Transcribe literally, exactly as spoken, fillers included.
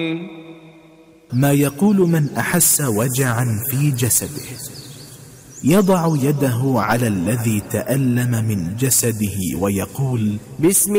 ما يقول من أحس وجعا في جسده؟ يضع يده على الذي تألم من جسده ويقول: بسم